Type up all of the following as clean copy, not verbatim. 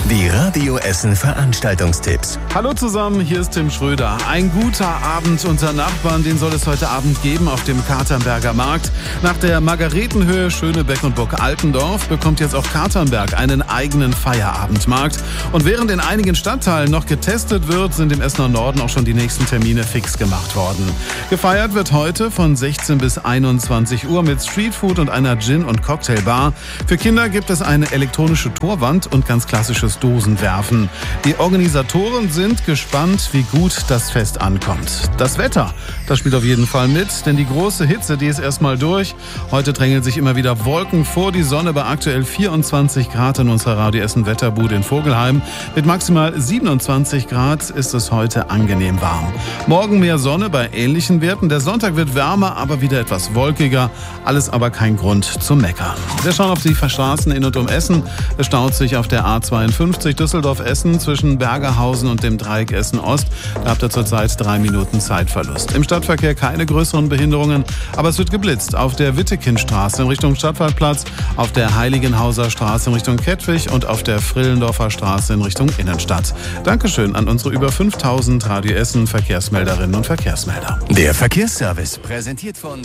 Die Radio Essen Veranstaltungstipps. Hallo zusammen, hier ist Tim Schröder. Ein guter Abend unter Nachbarn, den soll es heute Abend geben auf dem Katernberger Markt. Nach der Margaretenhöhe Schönebeck und Burg Altendorf bekommt jetzt auch Katernberg einen eigenen Feierabendmarkt. Und während in einigen Stadtteilen noch getestet wird, sind im Essener Norden auch schon die nächsten Termine fix gemacht worden. Gefeiert wird heute von 16 bis 21 Uhr mit Streetfood und einer Gin- und Cocktailbar. Für Kinder gibt es eine elektronische Torwand und ganz klassisches Dosenwerfen. Die Organisatoren sind gespannt, wie gut das Fest ankommt. Das Wetter, das spielt auf jeden Fall mit, denn die große Hitze, die ist erstmal durch. Heute drängeln sich immer wieder Wolken vor die Sonne bei aktuell 24 Grad in unserer Radio Essen Wetterbude in Vogelheim. Mit maximal 27 Grad ist es heute angenehm warm. Morgen mehr Sonne bei ähnlichen Werten. Der Sonntag wird wärmer, aber wieder etwas wolkiger. Alles aber kein Grund zum Meckern. Wir schauen auf die Straßen in und um Essen. Es staut sich auf der A52 Düsseldorf-Essen zwischen Bergerhausen und dem Dreieck Essen-Ost. Da habt ihr zurzeit 3 Minuten Zeitverlust. Im Stadtverkehr keine größeren Behinderungen, aber es wird geblitzt auf der Wittekindstraße in Richtung Stadtwaldplatz, auf der Heiligenhauser Straße in Richtung Kettwig und auf der Frillendorfer Straße in Richtung Innenstadt. Dankeschön an unsere über 5000 Radio Essen Verkehrsmelderinnen und Verkehrsmelder. Der Verkehrsservice präsentiert von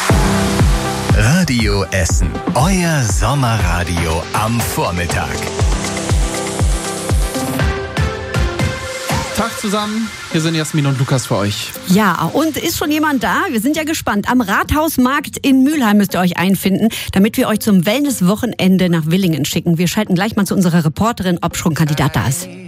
Radio Essen. Euer Sommerradio am Vormittag. Tag zusammen, hier sind Jasmin und Lukas für euch. Ja, und ist schon jemand da? Wir sind ja gespannt. Am Rathausmarkt in Mülheim müsst ihr euch einfinden, damit wir euch zum Wellness-Wochenende nach Willingen schicken. Wir schalten gleich mal zu unserer Reporterin, ob schon Kandidat da ist.